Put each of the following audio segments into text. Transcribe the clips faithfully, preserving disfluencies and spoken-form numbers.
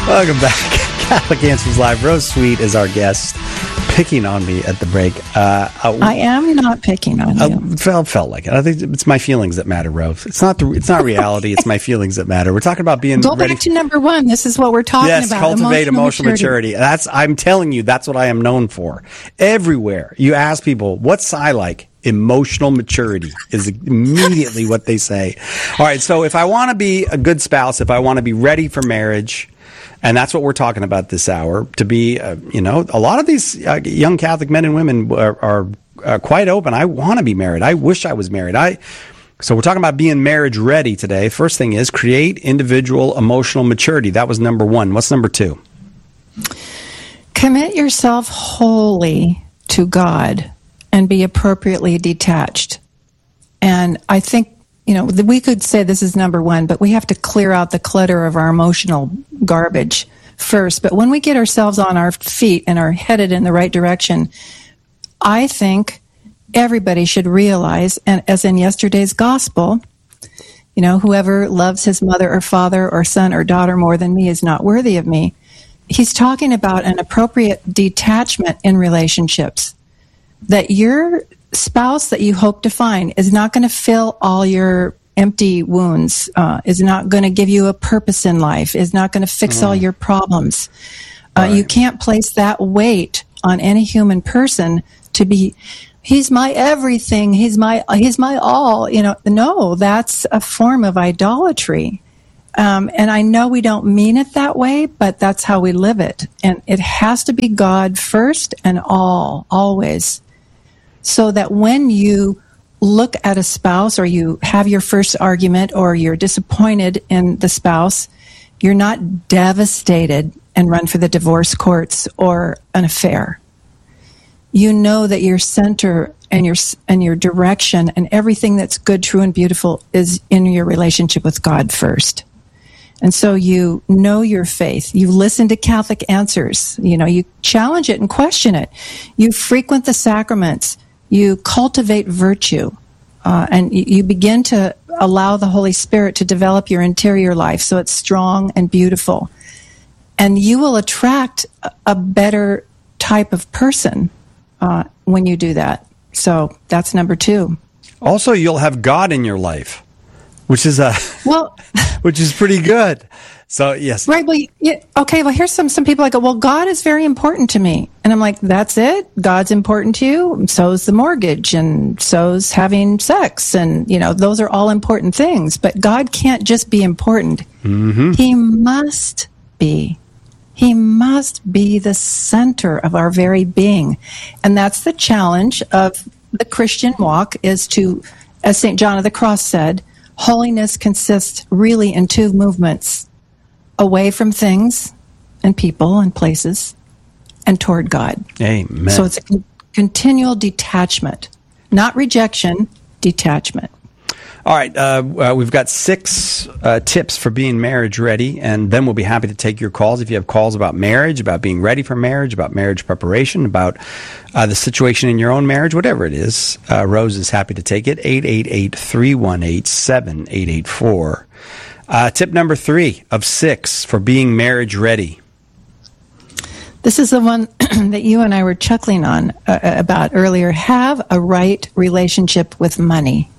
Welcome back. Catholic Answers Live. Rose Sweet is our guest, picking on me at the break. Uh, uh, I am not picking on uh, you. Felt, felt like it. I think it's my feelings that matter, Rose. It's not the. It's not reality. It's my feelings that matter. We're talking about being Go ready. back to number one. This is what we're talking yes, about. cultivate emotional, emotional maturity. maturity. That's. I'm telling you, that's what I am known for. Everywhere you ask people, what's I like? Emotional maturity is immediately what they say. All right. So if I want to be a good spouse, if I want to be ready for marriage. And that's what we're talking about this hour, to be, uh, you know, a lot of these uh, young Catholic men and women are, are uh, quite open. I want to be married. I wish I was married. I. So we're talking about being marriage ready today. First thing is create individual emotional maturity. That was number one. What's number two? Commit yourself wholly to God and be appropriately detached. And I think, you know, we could say this is number one, but we have to clear out the clutter of our emotional garbage first. But when we get ourselves on our feet and are headed in the right direction, I think everybody should realize, and as in yesterday's gospel, you know, whoever loves his mother or father or son or daughter more than me is not worthy of me. He's talking about an appropriate detachment in relationships, that your spouse that you hope to find is not going to fill all your empty wounds, uh, is not going to give you a purpose in life, is not going to fix mm. all your problems. Uh, right. You can't place that weight on any human person to be, he's my everything, he's my, he's my all. You know, no, that's a form of idolatry. Um, and I know we don't mean it that way, but that's how we live it. And it has to be God first and all, always. So that when you look at a spouse or you have your first argument or you're disappointed in the spouse, you're not devastated and run for the divorce courts or an affair. You know that your center and your and your direction and everything that's good, true, and beautiful is in your relationship with God first. And so you know your faith. You listen to Catholic Answers. You know, you challenge it and question it. You frequent the sacraments. You cultivate virtue, uh, and you, you begin to allow the Holy Spirit to develop your interior life so it's strong and beautiful. And you will attract a, a better type of person uh, when you do that. So that's number two. Also, you'll have God in your life, which is a well, which is pretty good. So yes, right. Well, yeah, okay. Well, here's some some people like, well, God is very important to me, and I'm like, that's it. God's important to you. So's the mortgage, and so's having sex, and you know, those are all important things. But God can't just be important. Mm-hmm. He must be. He must be the center of our very being, and that's the challenge of the Christian walk. Is to, as Saint John of the Cross said, holiness consists really in two movements. Away from things and people and places and toward God. Amen. So it's a con- continual detachment, not rejection, detachment. All right. Uh, uh, we've got six uh, tips for being marriage ready, and then we'll be happy to take your calls. If you have calls about marriage, about being ready for marriage, about marriage preparation, about uh, the situation in your own marriage, whatever it is, uh, Rose is happy to take it. eight eight eight, three one eight, seven eight eight four. Uh, tip number three of six for being marriage ready. This is the one that you and I were chuckling on uh, about earlier. Have a right relationship with money.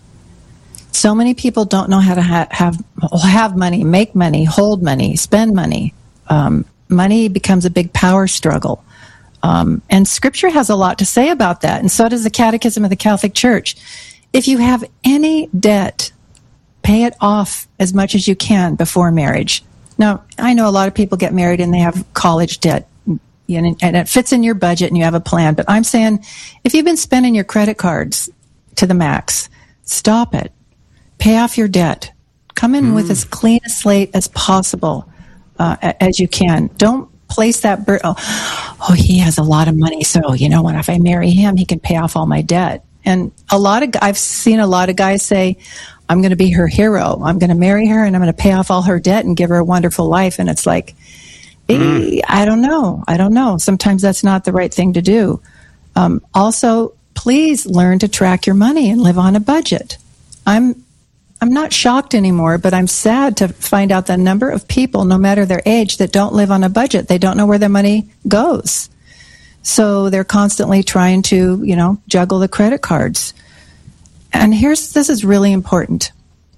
So many people don't know how to ha- have have money, make money, hold money, spend money. Um, money becomes a big power struggle. Um, and Scripture has a lot to say about that, and so does the Catechism of the Catholic Church. If you have any debt, pay it off as much as you can before marriage. Now, I know a lot of people get married and they have college debt, and it fits in your budget and you have a plan. But I'm saying, if you've been spending your credit cards to the max, stop it. Pay off your debt. Come in mm. with as clean a slate as possible, uh, as you can. Don't place that burden. Oh, oh, he has a lot of money, so you know what? If I marry him, he can pay off all my debt. And a lot of I've seen a lot of guys say, I'm going to be her hero. I'm going to marry her and I'm going to pay off all her debt and give her a wonderful life. And it's like, mm. eh, I don't know. I don't know. Sometimes that's not the right thing to do. Um, also, please learn to track your money and live on a budget. I'm I'm not shocked anymore, but I'm sad to find out the number of people, no matter their age, that don't live on a budget. They don't know where their money goes. So they're constantly trying to, you know, juggle the credit cards. And here's, this is really important.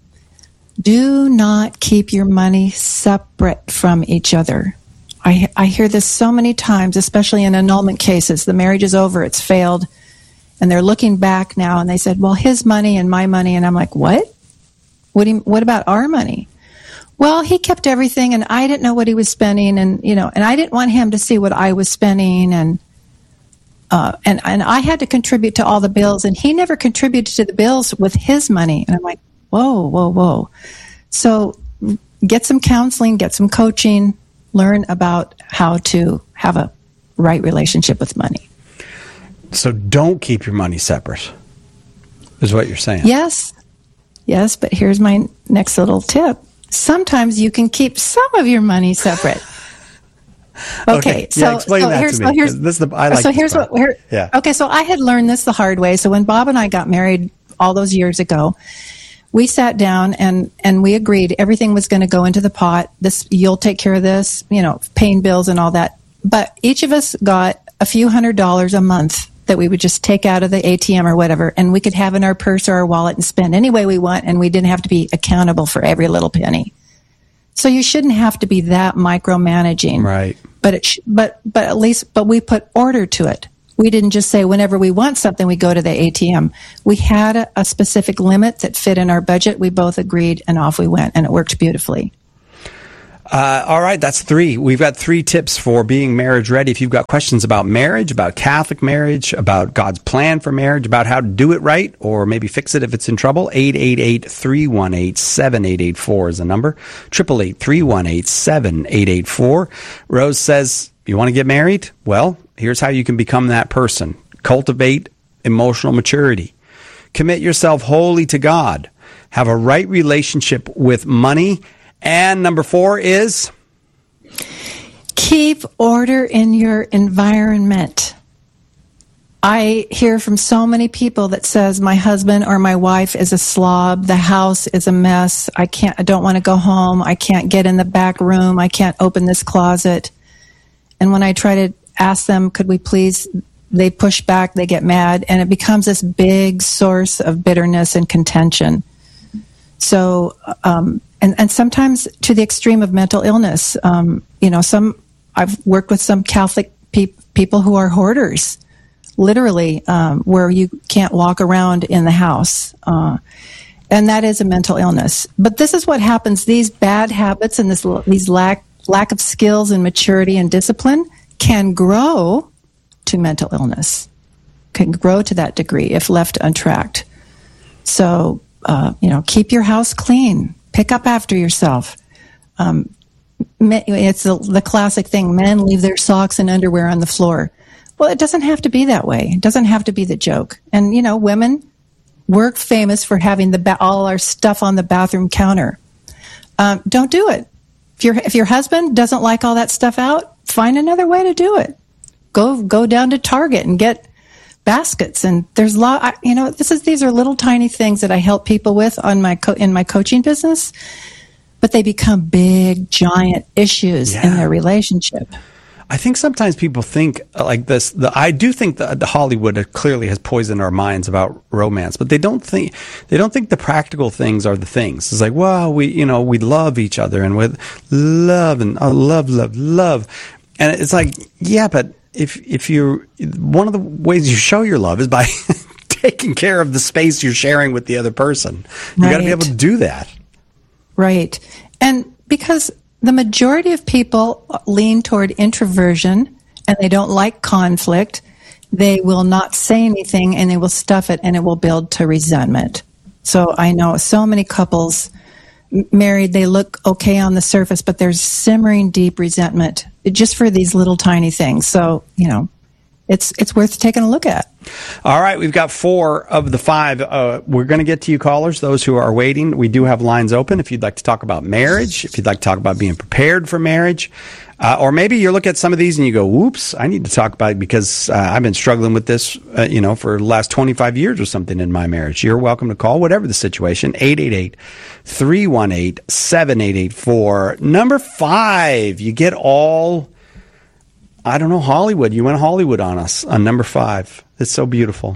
Do not keep your money separate from each other. I, I hear this so many times, especially in annulment cases. The marriage is over, it's failed, and they're looking back now, and they said, well, his money and my money. And I'm like, what? What, do you, what about our money? Well, he kept everything, and I didn't know what he was spending, and, you know, and I didn't want him to see what I was spending, and uh, and, and I had to contribute to all the bills, and he never contributed to the bills with his money. And I'm like, whoa, whoa, whoa. So get some counseling, get some coaching, learn about how to have a right relationship with money. So don't keep your money separate, is what you're saying. Yes. Yes, but here's my next little tip. Sometimes you can keep some of your money separate. Okay, okay. so, yeah, explain so that here's, to me. So here's, this is the, I like so here's part. what. Here, yeah. Okay, so I had learned this the hard way. So when Bob and I got married all those years ago, we sat down and, and we agreed everything was going to go into the pot. This, you'll take care of this, you know, paying bills and all that. But each of us got a few hundred dollars a month that we would just take out of the A T M or whatever, and we could have in our purse or our wallet and spend any way we want, and we didn't have to be accountable for every little penny. So you shouldn't have to be that micromanaging. Right. But it sh- but but at least but we put order to it. We didn't just say whenever we want something, we go to the A T M. We had a, a specific limit that fit in our budget. We both agreed, and off we went, and it worked beautifully. Uh, all right, that's three. We've got three tips for being marriage ready. If you've got questions about marriage, about Catholic marriage, about God's plan for marriage, about how to do it right, or maybe fix it if it's in trouble, eight eight eight, three one eight, seven eight eight four is the number. eight eight eight, three one eight, seven eight eight four. Rose says, you want to get married? Well, here's how you can become that person. Cultivate emotional maturity. Commit yourself wholly to God. Have a right relationship with money. And number four is? Keep order in your environment. I hear from so many people that says my husband or my wife is a slob. The house is a mess. I can't, I don't want to go home. I can't get in the back room. I can't open this closet. And when I try to ask them, could we please, they push back, they get mad, and it becomes this big source of bitterness and contention. So, um, and, and sometimes to the extreme of mental illness. Um, you know, some, I've worked with some Catholic pe- people who are hoarders, literally, um, where you can't walk around in the house. Uh, and that is a mental illness. But this is what happens. These bad habits and this, these lack, lack of skills and maturity and discipline can grow to mental illness, can grow to that degree if left untracked. So, uh, you know, keep your house clean. Pick up after yourself. Um, it's the, the classic thing. Men leave their socks and underwear on the floor. Well, it doesn't have to be that way. It doesn't have to be the joke. And, you know, women, we're famous for having the ba- all our stuff on the bathroom counter. Um, don't do it. If your if your husband doesn't like all that stuff out, find another way to do it. Go go down to Target and get baskets. And there's a lot, you know, this is, these are little tiny things that I help people with on my co- in my coaching business, but they become big, giant issues yeah. in their relationship. I think sometimes people think like this. The, I do think that the Hollywood clearly has poisoned our minds about romance, but they don't think they don't think the practical things are the things. It's like, well, we you know we love each other and with love and uh, love, love, love, and it's like, yeah, but if if you one of the ways you show your love is by taking care of the space you're sharing with the other person. You right. got to be able to do that. Right. And because the majority of people lean toward introversion and they don't like conflict, they will not say anything and they will stuff it and it will build to resentment. So I know so many couples married, they look okay on the surface, but there's simmering deep resentment just for these little tiny things. So, you know, it's it's worth taking a look at. All right, we've got four of the five. Uh, we're going to get to you callers, those who are waiting. We do have lines open if you'd like to talk about marriage, if you'd like to talk about being prepared for marriage, uh, or maybe you look at some of these and you go, whoops, I need to talk about it because uh, I've been struggling with this, uh, you know, for the last twenty-five years or something in my marriage. You're welcome to call, whatever the situation, eight eight eight, three one eight, seven eight eight four. Number five, you get all... I don't know, Hollywood. You went Hollywood on us on number five. It's so beautiful.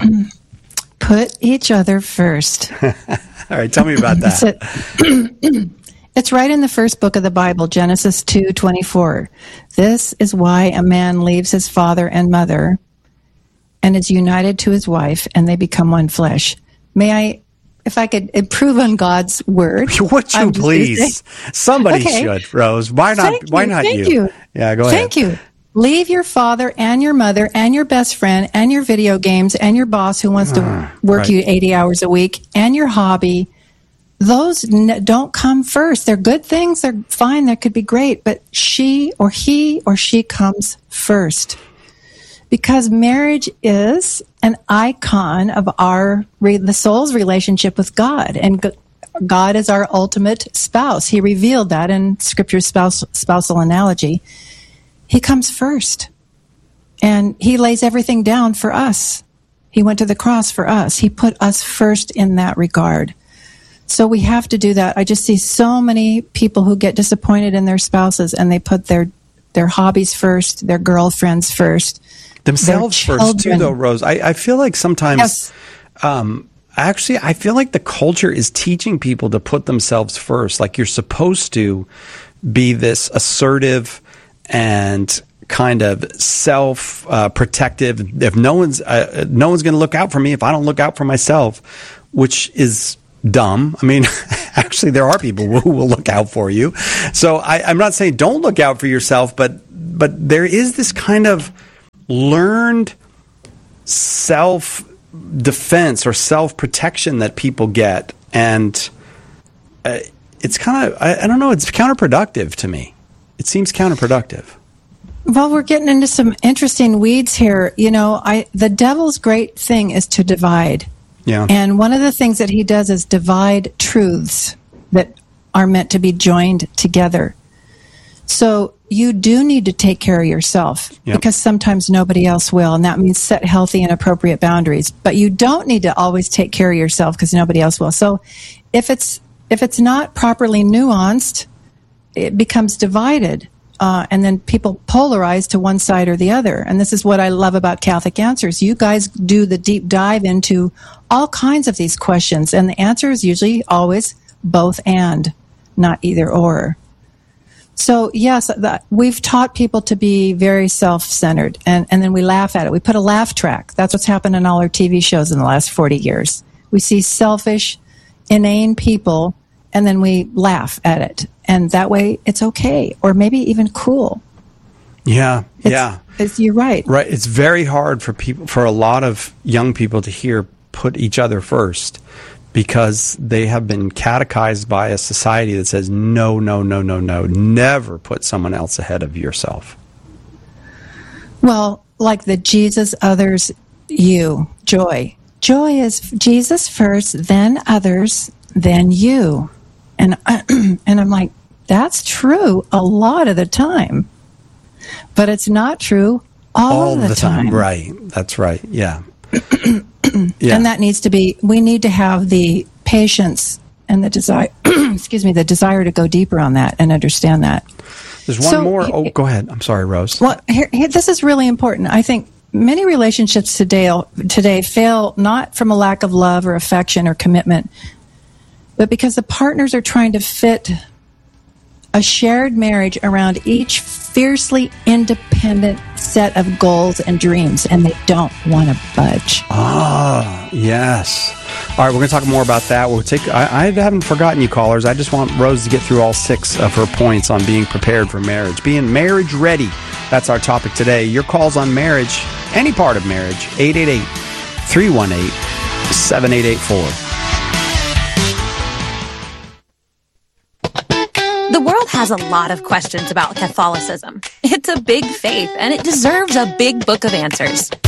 Put each other first. All right, tell me about that. It's, it's right in the first book of the Bible, Genesis two twenty-four. This is why a man leaves his father and mother and is united to his wife, and they become one flesh. May I, if I could improve on God's word? Would you please? Somebody okay. should, Rose. Why not? Thank why you, not thank you? you? Yeah, go ahead. Thank you. Leave your father and your mother and your best friend and your video games and your boss who wants to uh, work right. you eighty hours a week and your hobby. Those n- don't come first. They're good things. They're fine. That could be great. But she or he or she comes first. Because marriage is an icon of our, re- the soul's relationship with God. And g- God is our ultimate spouse. He revealed that in Scripture's spouse, spousal analogy. He comes first, and he lays everything down for us. He went to the cross for us. He put us first in that regard. So we have to do that. I just see so many people who get disappointed in their spouses, and they put their, their hobbies first, their girlfriends first. Themselves first, too, though, Rose. I, I feel like sometimes... Yes. Um, actually, I feel like the culture is teaching people to put themselves first. Like you're supposed to be this assertive and kind of self uh, protective. If no one's uh, no one's going to look out for me if I don't look out for myself, which is dumb. I mean, actually, there are people who will look out for you. So I, I'm not saying don't look out for yourself, but but there is this kind of learned self defense or self protection that people get, and uh, it's kind of I, I don't know. It's counterproductive to me. It seems counterproductive. Well, we're getting into some interesting weeds here. You know, I the devil's great thing is to divide. Yeah. And one of the things that he does is divide truths that are meant to be joined together. So you do need to take care of yourself yep. because sometimes nobody else will, and that means set healthy and appropriate boundaries. But you don't need to always take care of yourself because nobody else will. So if it's if it's not properly nuanced, it becomes divided, uh, and then people polarize to one side or the other. And this is what I love about Catholic Answers. You guys do the deep dive into all kinds of these questions, and the answer is usually always both and, not either or. So, yes, the, we've taught people to be very self-centered, and, and then we laugh at it. We put a laugh track. That's what's happened in all our T V shows in the last forty years. We see selfish, inane people, and then we laugh at it. And that way it's okay, or maybe even cool. Yeah, it's, yeah. It's, you're right. Right. It's very hard for people, for a lot of young people to hear put each other first, because they have been catechized by a society that says, no, no, no, no, no, never put someone else ahead of yourself. Well, like the Jesus, others, you, joy. Joy is Jesus first, then others, then you. And I, and I'm like, that's true a lot of the time, but it's not true all, all of the, the time. time. Right. That's right. Yeah. Yeah. And that needs to be, we need to have the patience and the desire, excuse me, the desire to go deeper on that and understand that. There's one So, more. Oh, go ahead. I'm sorry, Rose. Well, here, here, this is really important. I think many relationships today, today fail not from a lack of love or affection or commitment, but because the partners are trying to fit a shared marriage around each fiercely independent set of goals and dreams, and they don't want to budge. Ah, yes. All right, we're going to talk more about that. We'll take. I, I haven't forgotten you, callers. I just want Rose to get through all six of her points on being prepared for marriage, being marriage ready. That's our topic today. Your calls on marriage, any part of marriage, eight eight eight, three one eight, seven eight eight four. The world has a lot of questions about Catholicism. It's a big faith, and it deserves a big book of answers.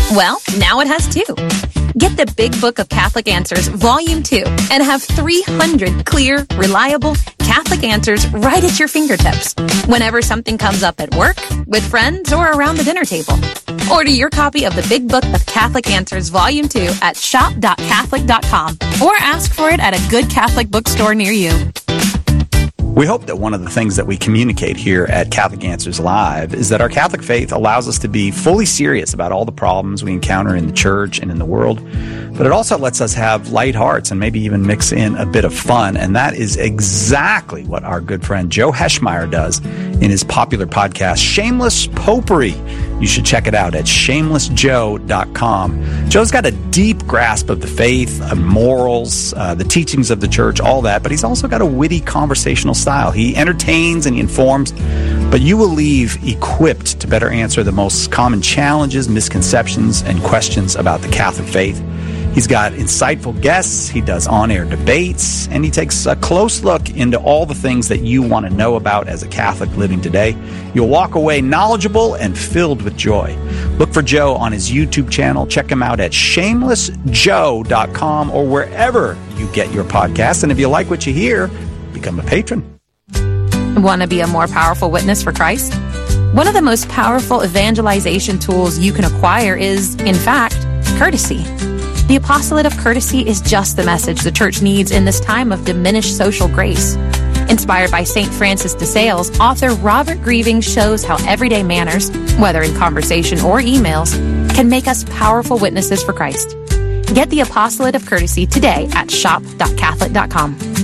Well, now it has two. Get the Big Book of Catholic Answers, Volume two, and have three hundred clear, reliable Catholic answers right at your fingertips whenever something comes up at work, with friends, or around the dinner table. Order your copy of the Big Book of Catholic Answers, Volume two at shop dot catholic dot com or ask for it at a good Catholic bookstore near you. We hope that one of the things that we communicate here at Catholic Answers Live is that our Catholic faith allows us to be fully serious about all the problems we encounter in the church and in the world, but it also lets us have light hearts and maybe even mix in a bit of fun, and that is exactly what our good friend Joe Heschmeyer does in his popular podcast, Shameless Popery. You should check it out at shameless joe dot com. Joe's got a deep grasp of the faith, uh, morals, uh, the teachings of the church, all that, but he's also got a witty conversational style. He entertains and he informs, but you will leave equipped to better answer the most common challenges, misconceptions, and questions about the Catholic faith. He's got insightful guests, he does on-air debates, and he takes a close look into all the things that you want to know about as a Catholic living today. You'll walk away knowledgeable and filled with joy. Look for Joe on his YouTube channel. Check him out at shameless joe dot com or wherever you get your podcasts. And if you like what you hear, become a patron. Want to be a more powerful witness for Christ? One of the most powerful evangelization tools you can acquire is, in fact, courtesy. The apostolate of courtesy is just the message the church needs in this time of diminished social grace. Inspired by Saint Francis de Sales, author Robert Grieving shows how everyday manners, whether in conversation or emails, can make us powerful witnesses for Christ. Get the apostolate of courtesy today at shop dot catholic dot com.